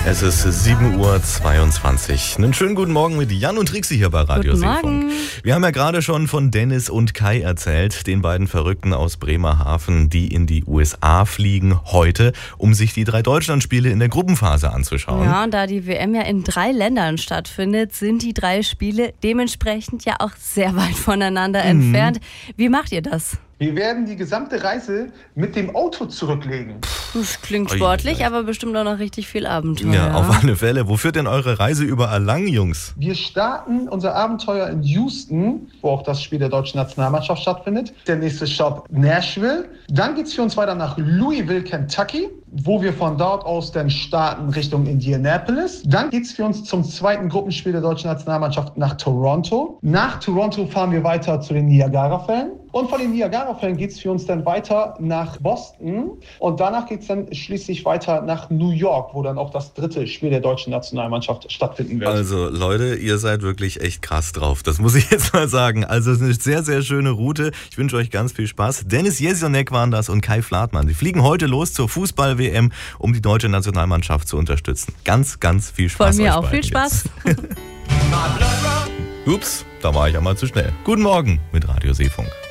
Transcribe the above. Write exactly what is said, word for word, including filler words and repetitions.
Es ist sieben Uhr zweiundzwanzig. Einen schönen guten Morgen mit Jan und Trixi hier bei Radio Guten Seefunk. Morgen. Wir haben ja gerade schon von Dennis und Kai erzählt, den beiden Verrückten aus Bremerhaven, die in die U S A fliegen heute, um sich die drei Deutschlandspiele in der Gruppenphase anzuschauen. Ja, und da die W M ja in drei Ländern stattfindet, sind die drei Spiele dementsprechend ja auch sehr weit voneinander mhm. entfernt. Wie macht ihr das? Wir werden die gesamte Reise mit dem Auto zurücklegen. Das klingt sportlich, aber bestimmt auch noch richtig viel Abenteuer. Ja, auf alle Fälle. Wo führt denn eure Reise überall lang, Jungs? Wir starten unser Abenteuer in Houston, wo auch das Spiel der deutschen Nationalmannschaft stattfindet. Der nächste Stopp Nashville. Dann geht es für uns weiter nach Louisville, Kentucky, wo wir von dort aus dann starten Richtung Indianapolis. Dann geht es für uns zum zweiten Gruppenspiel der deutschen Nationalmannschaft nach Toronto. Nach Toronto fahren wir weiter zu den Niagara-Fällen. Und von den Niagara-Fällen geht es für uns dann weiter nach Boston. Und danach geht es dann schließlich weiter nach New York, wo dann auch das dritte Spiel der deutschen Nationalmannschaft stattfinden wird. Also Leute, ihr seid wirklich echt krass drauf. Das muss ich jetzt mal sagen. Also es ist eine sehr, sehr schöne Route. Ich wünsche euch ganz viel Spaß. Dennis Jesionek waren das und Kai Fladmann. Sie fliegen heute los zur Fußball-W M, um die deutsche Nationalmannschaft zu unterstützen. Ganz, ganz viel Spaß. Von mir euch auch viel Spaß. Ups, da war ich einmal zu schnell. Guten Morgen mit Radio Seefunk.